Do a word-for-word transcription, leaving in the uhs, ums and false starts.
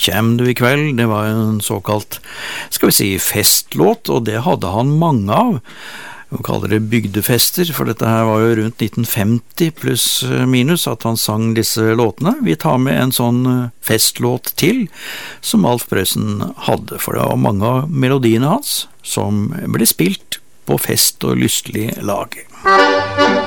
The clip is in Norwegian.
Kjem du i kveld, det var en såkalt, skal vi si, festlåt, og det hadde han mange av. Vi kaller det bygdefester, for dette her var jo rundt nitten femti pluss minus at han sang disse låtene. Vi tar med en sånn festlåt til, som Alf Prøysen hadde, for det var mange av melodiene hans som ble spilt på fest og lystelig lag.